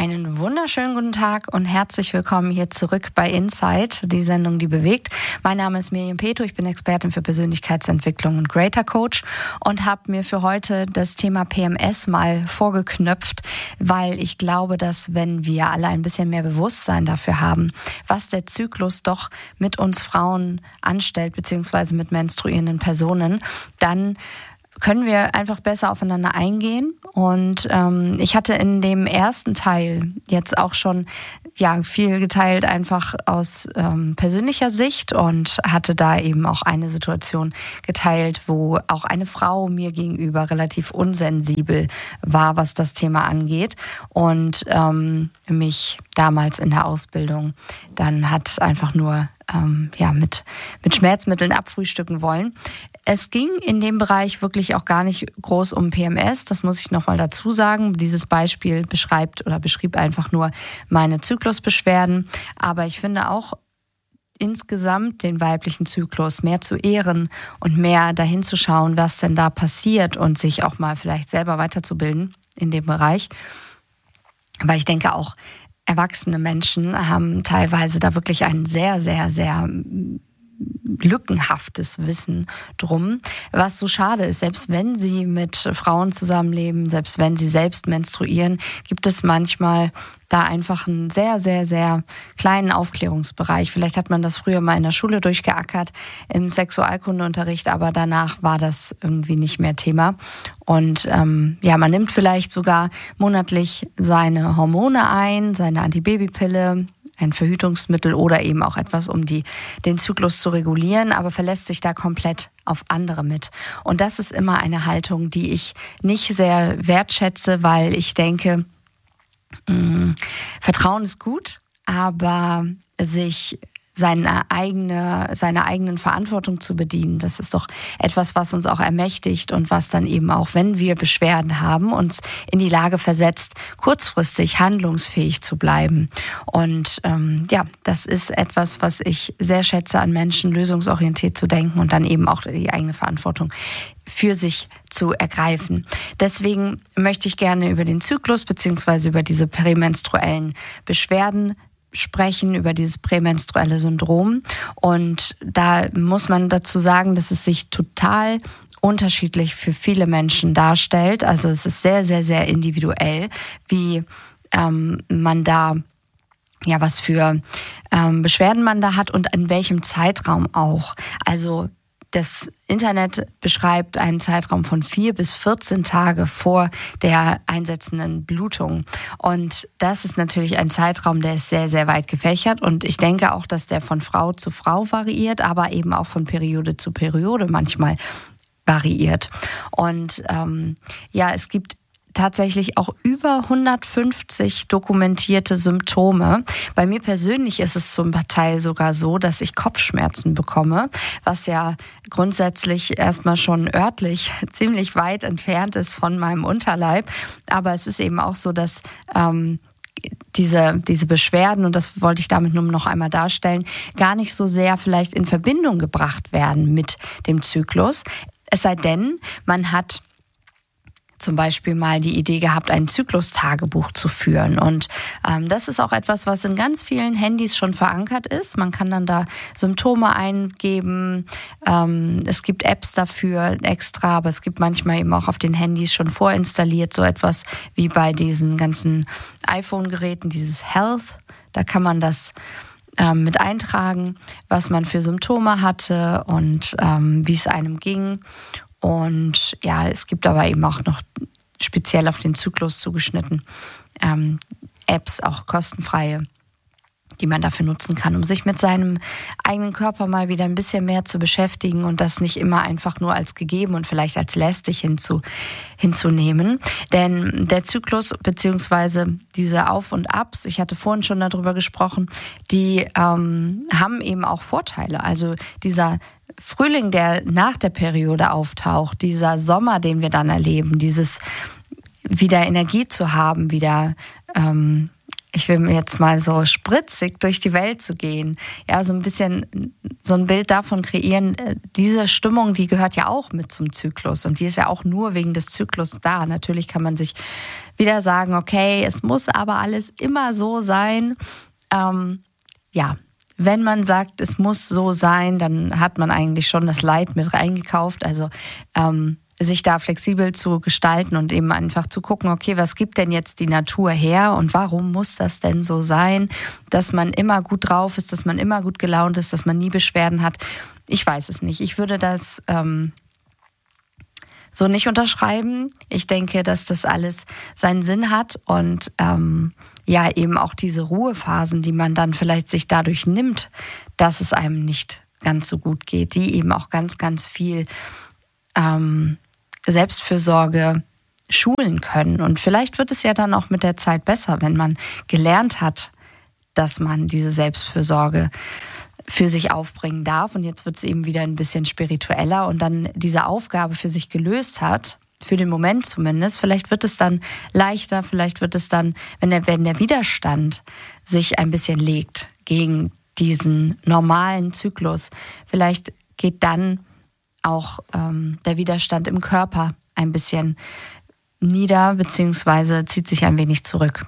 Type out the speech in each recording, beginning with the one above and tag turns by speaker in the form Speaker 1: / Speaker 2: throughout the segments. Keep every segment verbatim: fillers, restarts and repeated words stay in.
Speaker 1: Einen wunderschönen guten Tag und herzlich willkommen hier zurück bei Insight, die Sendung, die bewegt. Mein Name ist Miriam Peto, ich bin Expertin für Persönlichkeitsentwicklung und Greater Coach und habe mir für heute das Thema P M S mal vorgeknöpft, weil ich glaube, dass wenn wir alle ein bisschen mehr Bewusstsein dafür haben, was der Zyklus doch mit uns Frauen anstellt, beziehungsweise mit menstruierenden Personen, dann können wir einfach besser aufeinander eingehen. Und ähm, ich hatte in dem ersten Teil jetzt auch schon ja viel geteilt, einfach aus ähm, persönlicher Sicht, und hatte da eben auch eine Situation geteilt, wo auch eine Frau mir gegenüber relativ unsensibel war, was das Thema angeht, und ähm, mich damals in der Ausbildung dann hat einfach nur ähm, ja mit mit Schmerzmitteln abfrühstücken wollen. Es ging in dem Bereich wirklich auch gar nicht groß um P M S, das muss ich nochmal dazu sagen. Dieses Beispiel beschreibt oder beschrieb einfach nur meine Zyklusbeschwerden. Aber ich finde auch insgesamt den weiblichen Zyklus mehr zu ehren und mehr dahin zu schauen, was denn da passiert, und sich auch mal vielleicht selber weiterzubilden in dem Bereich. Weil ich denke, auch erwachsene Menschen haben teilweise da wirklich ein sehr, sehr, sehr lückenhaftes Wissen drum, was so schade ist. Selbst wenn sie mit Frauen zusammenleben, selbst wenn sie selbst menstruieren, gibt es manchmal da einfach einen sehr, sehr, sehr kleinen Aufklärungsbereich. Vielleicht hat man das früher mal in der Schule durchgeackert, im Sexualkundeunterricht, aber danach war das irgendwie nicht mehr Thema. Und ähm, ja, man nimmt vielleicht sogar monatlich seine Hormone ein, seine Antibabypille, ein Verhütungsmittel oder eben auch etwas, um die, den Zyklus zu regulieren, aber verlässt sich da komplett auf andere mit. Und das ist immer eine Haltung, die ich nicht sehr wertschätze, weil ich denke, mh, Vertrauen ist gut, aber sich seine eigene, seiner eigenen Verantwortung zu bedienen, das ist doch etwas, was uns auch ermächtigt und was dann eben auch, wenn wir Beschwerden haben, uns in die Lage versetzt, kurzfristig handlungsfähig zu bleiben. Und ähm, ja, das ist etwas, was ich sehr schätze an Menschen, lösungsorientiert zu denken und dann eben auch die eigene Verantwortung für sich zu ergreifen. Deswegen möchte ich gerne über den Zyklus beziehungsweise über diese prämenstruellen Beschwerden sprechen, über dieses prämenstruelle Syndrom. Und da muss man dazu sagen, dass es sich total unterschiedlich für viele Menschen darstellt. Also es ist sehr, sehr, sehr individuell, wie ähm, man da, ja, was für ähm, Beschwerden man da hat und in welchem Zeitraum auch. Also das Internet beschreibt einen Zeitraum von vier bis vierzehn Tage vor der einsetzenden Blutung. Und das ist natürlich ein Zeitraum, der ist sehr, sehr weit gefächert. Und ich denke auch, dass der von Frau zu Frau variiert, aber eben auch von Periode zu Periode manchmal variiert. Und ähm, ja, es gibt tatsächlich auch über hundertfünfzig dokumentierte Symptome. Bei mir persönlich ist es zum Teil sogar so, dass ich Kopfschmerzen bekomme, was ja grundsätzlich erstmal schon örtlich ziemlich weit entfernt ist von meinem Unterleib. Aber es ist eben auch so, dass ähm, diese, diese Beschwerden, und das wollte ich damit nur noch einmal darstellen, gar nicht so sehr vielleicht in Verbindung gebracht werden mit dem Zyklus. Es sei denn, man hat zum Beispiel mal die Idee gehabt, ein Zyklustagebuch zu führen. Und ähm, das ist auch etwas, was in ganz vielen Handys schon verankert ist. Man kann dann da Symptome eingeben. Ähm, es gibt Apps dafür extra, aber es gibt manchmal eben auch auf den Handys schon vorinstalliert so etwas wie bei diesen ganzen iPhone-Geräten, dieses Health. Da kann man das ähm, mit eintragen, was man für Symptome hatte und ähm, wie es einem ging. Und ja, es gibt aber eben auch noch speziell auf den Zyklus zugeschnitten ähm, Apps, auch kostenfreie, die man dafür nutzen kann, um sich mit seinem eigenen Körper mal wieder ein bisschen mehr zu beschäftigen und das nicht immer einfach nur als gegeben und vielleicht als lästig hinzu, hinzunehmen. Denn der Zyklus beziehungsweise diese Auf- und Abs, ich hatte vorhin schon darüber gesprochen, die ähm, haben eben auch Vorteile. Also dieser Frühling, der nach der Periode auftaucht, dieser Sommer, den wir dann erleben, dieses wieder Energie zu haben, wieder ähm, ich will mir jetzt mal so spritzig durch die Welt zu gehen. Ja, so ein bisschen so ein Bild davon kreieren. Diese Stimmung, die gehört ja auch mit zum Zyklus und die ist ja auch nur wegen des Zyklus da. Natürlich kann man sich wieder sagen, okay, es muss aber alles immer so sein. Ähm, ja, wenn man sagt, es muss so sein, dann hat man eigentlich schon das Leid mit reingekauft. Also ähm, sich da flexibel zu gestalten und eben einfach zu gucken, okay, was gibt denn jetzt die Natur her und warum muss das denn so sein, dass man immer gut drauf ist, dass man immer gut gelaunt ist, dass man nie Beschwerden hat. Ich weiß es nicht. Ich würde das ähm, so nicht unterschreiben. Ich denke, dass das alles seinen Sinn hat und ähm, ja, eben auch diese Ruhephasen, die man dann vielleicht sich dadurch nimmt, dass es einem nicht ganz so gut geht, die eben auch ganz, ganz viel ähm, Selbstfürsorge schulen können. Und vielleicht wird es ja dann auch mit der Zeit besser, wenn man gelernt hat, dass man diese Selbstfürsorge für sich aufbringen darf. Und jetzt wird es eben wieder ein bisschen spiritueller und dann diese Aufgabe für sich gelöst hat, für den Moment zumindest. Vielleicht wird es dann leichter, vielleicht wird es dann, wenn der, wenn der Widerstand sich ein bisschen legt gegen diesen normalen Zyklus, vielleicht geht dann auch ähm, der Widerstand im Körper ein bisschen nieder, beziehungsweise zieht sich ein wenig zurück.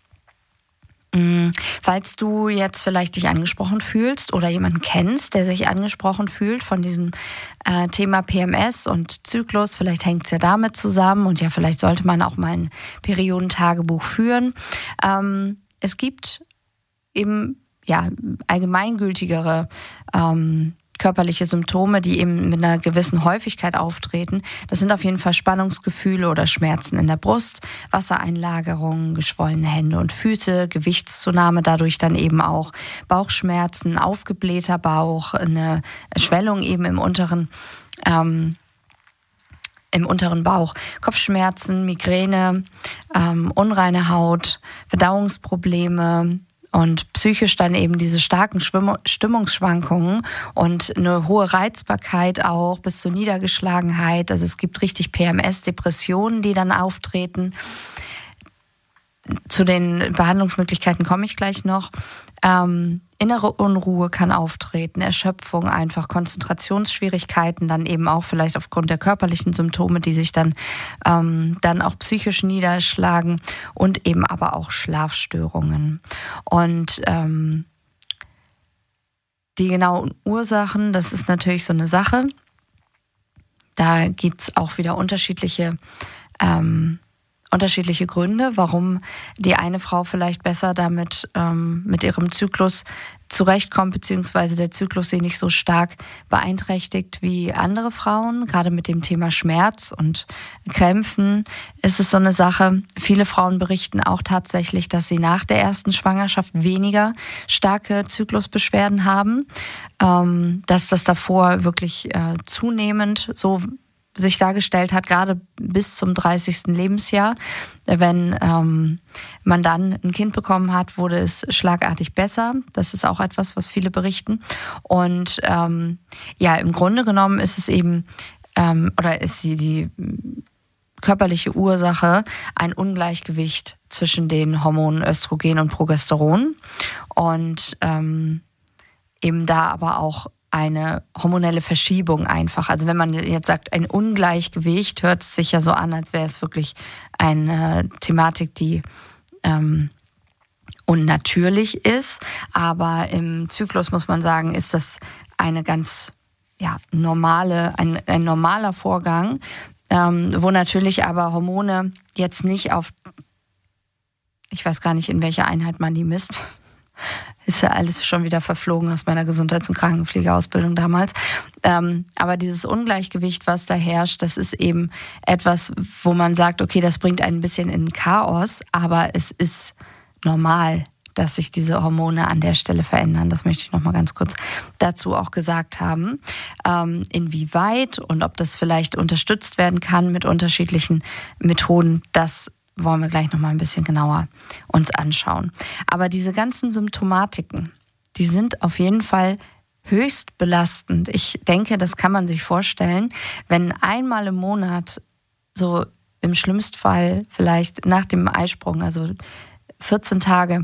Speaker 1: Mhm. Falls du jetzt vielleicht dich angesprochen fühlst oder jemanden kennst, der sich angesprochen fühlt von diesem äh, Thema P M S und Zyklus, vielleicht hängt es ja damit zusammen und ja, vielleicht sollte man auch mal ein Periodentagebuch führen. Ähm, es gibt eben ja allgemeingültigere ähm, körperliche Symptome, die eben mit einer gewissen Häufigkeit auftreten. Das sind auf jeden Fall Spannungsgefühle oder Schmerzen in der Brust, Wassereinlagerungen, geschwollene Hände und Füße, Gewichtszunahme, dadurch dann eben auch Bauchschmerzen, aufgeblähter Bauch, eine Schwellung eben im unteren, ähm, im unteren Bauch, Kopfschmerzen, Migräne, ähm, unreine Haut, Verdauungsprobleme, und psychisch dann eben diese starken Stimmungsschwankungen und eine hohe Reizbarkeit auch bis zur Niedergeschlagenheit. Also es gibt richtig P M S-Depressionen, die dann auftreten. Zu den Behandlungsmöglichkeiten komme ich gleich noch. Ähm, innere Unruhe kann auftreten, Erschöpfung, einfach Konzentrationsschwierigkeiten, dann eben auch vielleicht aufgrund der körperlichen Symptome, die sich dann, ähm, dann auch psychisch niederschlagen und eben aber auch Schlafstörungen. Und ähm, die genauen Ursachen, das ist natürlich so eine Sache. Da gibt es auch wieder unterschiedliche ähm, unterschiedliche Gründe, warum die eine Frau vielleicht besser damit ähm, mit ihrem Zyklus zurechtkommt, beziehungsweise der Zyklus sie nicht so stark beeinträchtigt wie andere Frauen. Gerade mit dem Thema Schmerz und Krämpfen ist es so eine Sache. Viele Frauen berichten auch tatsächlich, dass sie nach der ersten Schwangerschaft weniger starke Zyklusbeschwerden haben, ähm, dass das davor wirklich äh, zunehmend so sich dargestellt hat, gerade bis zum dreißigsten Lebensjahr. Wenn ähm, man dann ein Kind bekommen hat, wurde es schlagartig besser. Das ist auch etwas, was viele berichten. Und ähm, ja, im Grunde genommen ist es eben, ähm, oder ist die, die körperliche Ursache ein Ungleichgewicht zwischen den Hormonen Östrogen und Progesteron. Und ähm, eben da aber auch eine hormonelle Verschiebung einfach. Also wenn man jetzt sagt, ein Ungleichgewicht, hört es sich ja so an, als wäre es wirklich eine Thematik, die ähm, unnatürlich ist. Aber im Zyklus muss man sagen, ist das eine ganz ja, normale, ein, ein normaler Vorgang, ähm, wo natürlich aber Hormone jetzt nicht auf, ich weiß gar nicht, in welcher Einheit man die misst. Ist ja alles schon wieder verflogen aus meiner Gesundheits- und Krankenpflegeausbildung damals. Ähm, aber dieses Ungleichgewicht, was da herrscht, das ist eben etwas, wo man sagt, okay, das bringt ein bisschen in Chaos, aber es ist normal, dass sich diese Hormone an der Stelle verändern. Das möchte ich noch mal ganz kurz dazu auch gesagt haben. Ähm, inwieweit und ob das vielleicht unterstützt werden kann mit unterschiedlichen Methoden, das wollen wir gleich noch mal ein bisschen genauer uns anschauen. Aber diese ganzen Symptomatiken, die sind auf jeden Fall höchst belastend. Ich denke, das kann man sich vorstellen, wenn einmal im Monat, so im schlimmsten Fall vielleicht nach dem Eisprung, also vierzehn Tage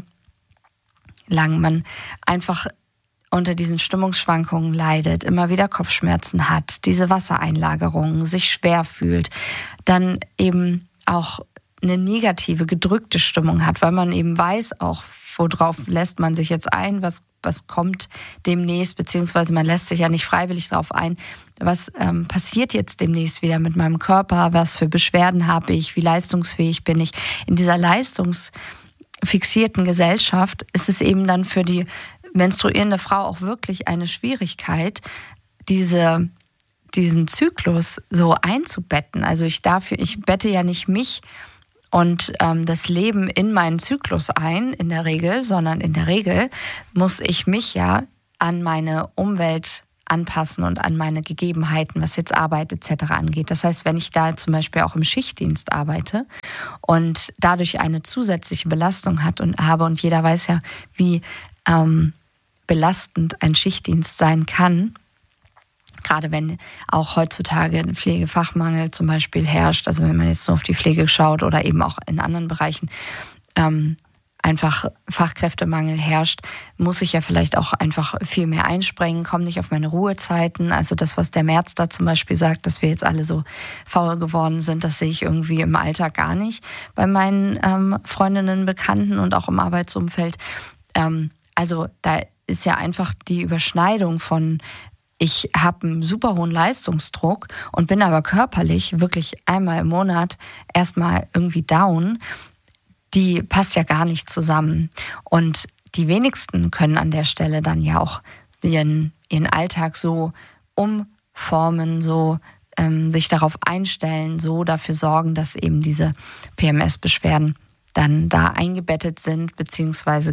Speaker 1: lang man einfach unter diesen Stimmungsschwankungen leidet, immer wieder Kopfschmerzen hat, diese Wassereinlagerungen, sich schwer fühlt, dann eben auch eine negative, gedrückte Stimmung hat, weil man eben weiß auch, worauf lässt man sich jetzt ein, was, was kommt demnächst, beziehungsweise man lässt sich ja nicht freiwillig darauf ein, was ähm, passiert jetzt demnächst wieder mit meinem Körper, was für Beschwerden habe ich, wie leistungsfähig bin ich. In dieser leistungsfixierten Gesellschaft ist es eben dann für die menstruierende Frau auch wirklich eine Schwierigkeit, diese, diesen Zyklus so einzubetten. Also ich darf, ich bette ja nicht mich und ähm, das Leben in meinen Zyklus ein, in der Regel, sondern in der Regel muss ich mich ja an meine Umwelt anpassen und an meine Gegebenheiten, was jetzt Arbeit et cetera angeht. Das heißt, wenn ich da zum Beispiel auch im Schichtdienst arbeite und dadurch eine zusätzliche Belastung hat und habe, und jeder weiß ja, wie ähm, belastend ein Schichtdienst sein kann, gerade wenn auch heutzutage ein Pflegefachmangel zum Beispiel herrscht, also wenn man jetzt nur auf die Pflege schaut oder eben auch in anderen Bereichen ähm, einfach Fachkräftemangel herrscht, muss ich ja vielleicht auch einfach viel mehr einspringen, komme nicht auf meine Ruhezeiten. Also das, was der Merz da zum Beispiel sagt, dass wir jetzt alle so faul geworden sind, das sehe ich irgendwie im Alltag gar nicht bei meinen ähm, Freundinnen, Bekannten und auch im Arbeitsumfeld. Ähm, also da ist ja einfach die Überschneidung von ich habe einen super hohen Leistungsdruck und bin aber körperlich wirklich einmal im Monat erstmal irgendwie down, die passt ja gar nicht zusammen. Und die wenigsten können an der Stelle dann ja auch ihren, ihren Alltag so umformen, so ähm, sich darauf einstellen, so dafür sorgen, dass eben diese P M S-Beschwerden dann da eingebettet sind, beziehungsweise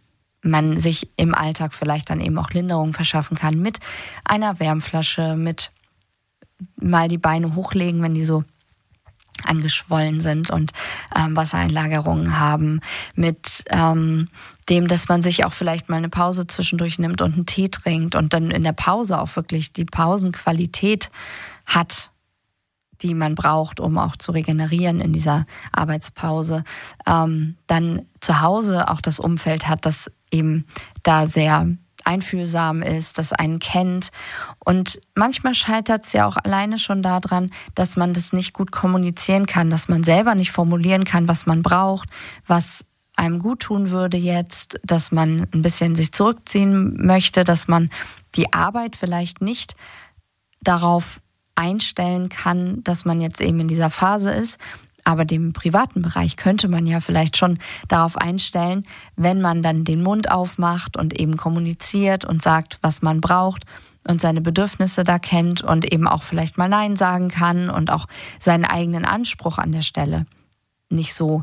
Speaker 1: man sich im Alltag vielleicht dann eben auch Linderung verschaffen kann mit einer Wärmflasche, mit mal die Beine hochlegen, wenn die so angeschwollen sind und ähm, Wassereinlagerungen haben, mit ähm, dem, dass man sich auch vielleicht mal eine Pause zwischendurch nimmt und einen Tee trinkt und dann in der Pause auch wirklich die Pausenqualität hat, die man braucht, um auch zu regenerieren in dieser Arbeitspause. Ähm, dann zu Hause auch das Umfeld hat, das eben da sehr einfühlsam ist, das einen kennt. Und manchmal scheitert es ja auch alleine schon daran, dass man das nicht gut kommunizieren kann, dass man selber nicht formulieren kann, was man braucht, was einem gut tun würde jetzt, dass man ein bisschen sich zurückziehen möchte, dass man die Arbeit vielleicht nicht darauf einstellen kann, dass man jetzt eben in dieser Phase ist. Aber den privaten Bereich könnte man ja vielleicht schon darauf einstellen, wenn man dann den Mund aufmacht und eben kommuniziert und sagt, was man braucht und seine Bedürfnisse da kennt und eben auch vielleicht mal Nein sagen kann und auch seinen eigenen Anspruch an der Stelle nicht so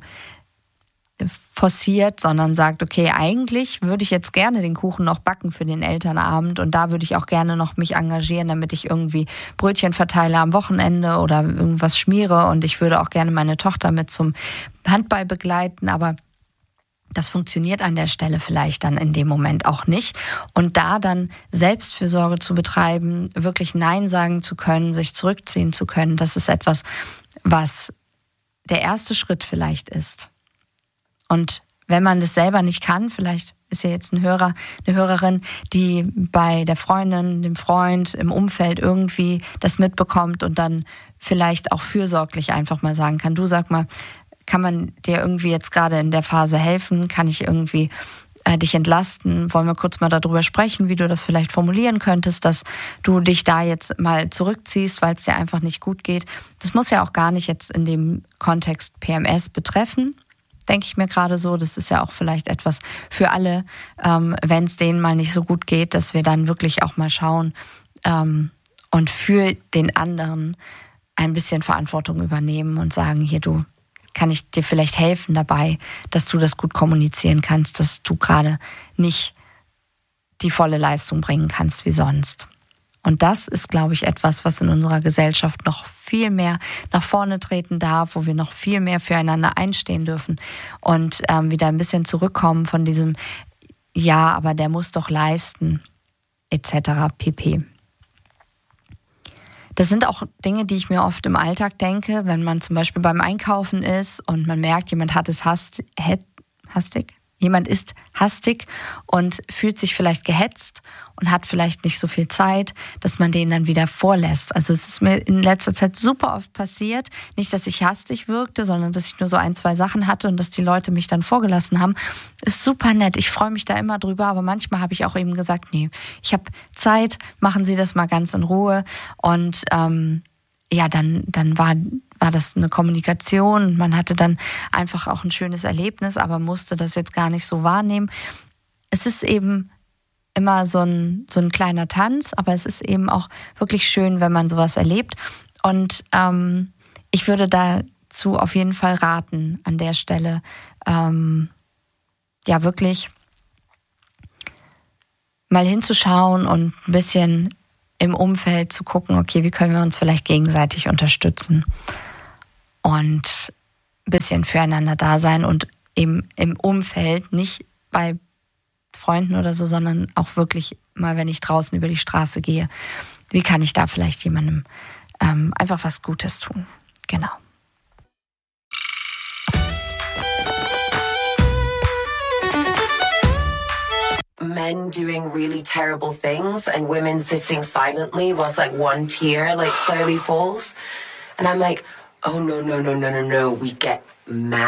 Speaker 1: forciert, sondern sagt, okay, eigentlich würde ich jetzt gerne den Kuchen noch backen für den Elternabend und da würde ich auch gerne noch mich engagieren, damit ich irgendwie Brötchen verteile am Wochenende oder irgendwas schmiere und ich würde auch gerne meine Tochter mit zum Handball begleiten, aber das funktioniert an der Stelle vielleicht dann in dem Moment auch nicht. Und da dann Selbstfürsorge zu betreiben, wirklich Nein sagen zu können, sich zurückziehen zu können, das ist etwas, was der erste Schritt vielleicht ist. Und wenn man das selber nicht kann, vielleicht ist ja jetzt ein Hörer, eine Hörerin, die bei der Freundin, dem Freund, im Umfeld irgendwie das mitbekommt und dann vielleicht auch fürsorglich einfach mal sagen kann, du sag mal, kann man dir irgendwie jetzt gerade in der Phase helfen? Kann ich irgendwie äh, dich entlasten? Wollen wir kurz mal darüber sprechen, wie du das vielleicht formulieren könntest, dass du dich da jetzt mal zurückziehst, weil es dir einfach nicht gut geht. Das muss ja auch gar nicht jetzt in dem Kontext P M S betreffen, denke ich mir gerade so. Das ist ja auch vielleicht etwas für alle, ähm, wenn es denen mal nicht so gut geht, dass wir dann wirklich auch mal schauen ähm, und für den anderen ein bisschen Verantwortung übernehmen und sagen, hier du, kann ich dir vielleicht helfen dabei, dass du das gut kommunizieren kannst, dass du gerade nicht die volle Leistung bringen kannst wie sonst. Und das ist, glaube ich, etwas, was in unserer Gesellschaft noch viel mehr nach vorne treten darf, wo wir noch viel mehr füreinander einstehen dürfen und ähm, wieder ein bisschen zurückkommen von diesem Ja, aber der muss doch leisten, et cetera pp. Das sind auch Dinge, die ich mir oft im Alltag denke, wenn man zum Beispiel beim Einkaufen ist und man merkt, jemand hat es hast, hastig. Jemand ist hastig und fühlt sich vielleicht gehetzt und hat vielleicht nicht so viel Zeit, dass man den dann wieder vorlässt. Also es ist mir in letzter Zeit super oft passiert. Nicht, dass ich hastig wirkte, sondern dass ich nur so ein, zwei Sachen hatte und dass die Leute mich dann vorgelassen haben. Ist super nett. Ich freue mich da immer drüber. Aber manchmal habe ich auch eben gesagt, nee, ich habe Zeit, machen Sie das mal ganz in Ruhe. Und ähm, ja, dann, dann war... war das eine Kommunikation. Man hatte dann einfach auch ein schönes Erlebnis, aber musste das jetzt gar nicht so wahrnehmen. Es ist eben immer so ein, so ein kleiner Tanz, aber es ist eben auch wirklich schön, wenn man sowas erlebt. Und ähm, ich würde dazu auf jeden Fall raten, an der Stelle, ähm, ja wirklich mal hinzuschauen und ein bisschen im Umfeld zu gucken, okay, wie können wir uns vielleicht gegenseitig unterstützen und ein bisschen füreinander da sein und eben im Umfeld, nicht bei Freunden oder so, sondern auch wirklich mal, wenn ich draußen über die Straße gehe, wie kann ich da vielleicht jemandem ähm, einfach was Gutes tun. Genau.
Speaker 2: Men doing really terrible things and women sitting silently whilst like one tear like slowly falls. And I'm like, oh no, no, no, no, no, no, we get mad.